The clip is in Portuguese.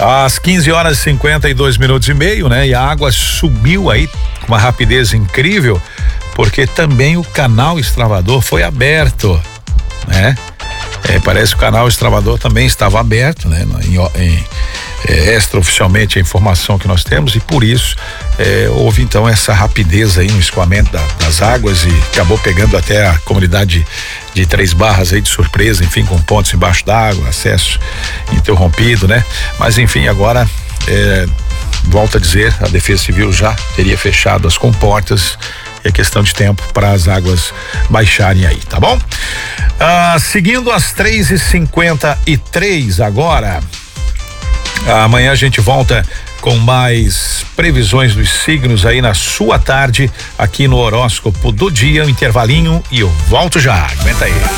Às 15h52 minutos e meio, né? E a água subiu aí com uma rapidez incrível, porque também o canal Extravador foi aberto, né? Parece que o canal Extravador também estava aberto, né? Extraoficialmente a informação que nós temos, e por isso houve então essa rapidez aí no escoamento das águas, e acabou pegando até a comunidade de Três Barras aí de surpresa, enfim, com pontos embaixo d'água, acesso interrompido, né? Mas enfim, agora volto a dizer, a Defesa Civil já teria fechado as comportas. É questão de tempo para as águas baixarem aí, tá bom? Seguindo às 3h53 agora. Amanhã a gente volta com mais previsões dos signos aí na sua tarde, aqui no horóscopo do dia, um intervalinho, e eu volto já. Aguenta aí.